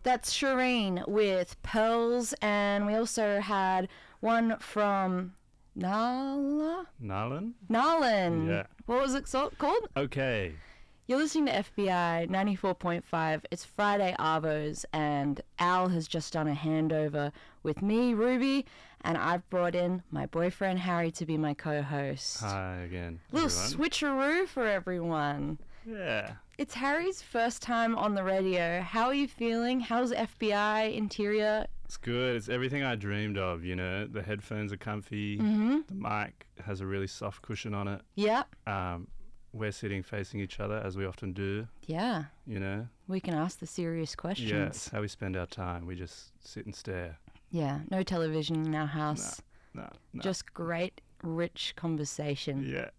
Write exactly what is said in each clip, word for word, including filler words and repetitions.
That's Shireen with Pearls, and we also had one from Nala? Nalan? Nalan. Yeah. What was it so- called? Okay. You're listening to F B I ninety-four point five. It's Friday Arvos, and Al has just done a handover with me, Ruby, and I've brought in my boyfriend Harry to be my co-host. Hi again. Little everyone. switcheroo for everyone. Yeah. It's Harry's first time on the radio. How are you feeling? How's F B I interior? It's good. It's everything I dreamed of, you know. The headphones are comfy. Mm-hmm. The mic has a really soft cushion on it. Yep. Um, we're sitting facing each other, as we often do, Yeah. you know. We can ask the serious questions. Yeah, it's how we spend our time. We just sit and stare. Yeah. No television in our house. No, no. Just great, rich conversation. Yeah.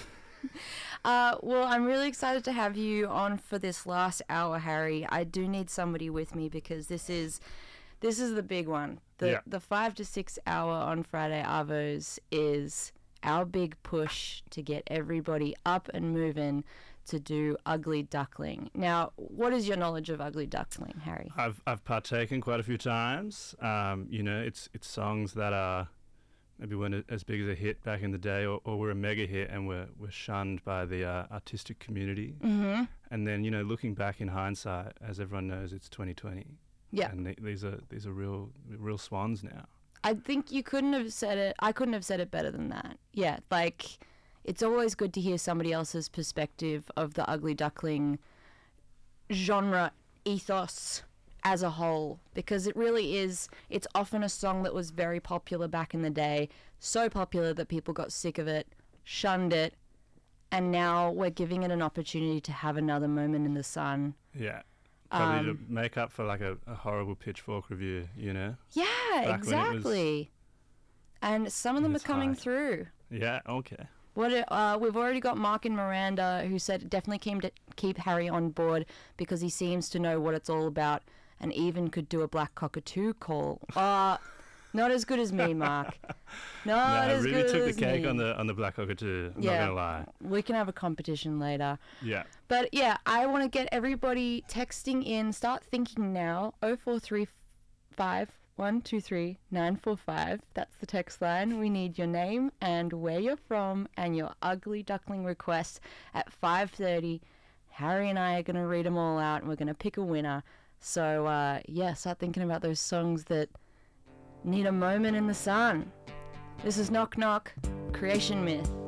Uh, well, I'm really excited to have you on for this last hour, Harry. I do need somebody with me because this is this is the big one. The Yeah. the five to six hour on Friday Arvos is our big push to get everybody up and moving to do Ugly Duckling. Now, what is your knowledge of Ugly Duckling, Harry? I've I've partaken quite a few times. Um, you know, it's it's songs that are maybe weren't as big as a hit back in the day, or, or were a mega hit and were, were shunned by the uh, artistic community. Mm-hmm. And then, you know, looking back in hindsight, as everyone knows, it's twenty twenty. Yeah. And th- these are these are real real swans now. I think you couldn't have said it. I couldn't have said it better than that. Yeah, like it's always good to hear somebody else's perspective of the Ugly Duckling genre ethos as a whole, because it really is. It's often a song that was very popular back in the day, so popular that people got sick of it, shunned it, and now we're giving it an opportunity to have another moment in the sun. Yeah. Probably Um, to make up for like a, a horrible Pitchfork review, you know? Yeah, Back when it was exactly. And some of in them are its coming height. through. Yeah, okay. What it, uh, we've already got Mark and Miranda who said definitely came to keep Harry on board because he seems to know what it's all about and even could do a black cockatoo call. Uh, not as good as me, Mark. Not no, as Ruby good took the as cake me. on the on the black cockatoo, I'm Yeah. not gonna lie. We can have a competition later. Yeah. But yeah, I want to get everybody texting in. Start thinking now. oh four three five one two three nine four five. That's the text line. We need your name and where you're from and your Ugly Duckling request at five thirty. Harry and I are going to read them all out and we're going to pick a winner. So uh, yeah, start thinking about those songs that need a moment in the sun. This is Knock Knock, Creation Myth.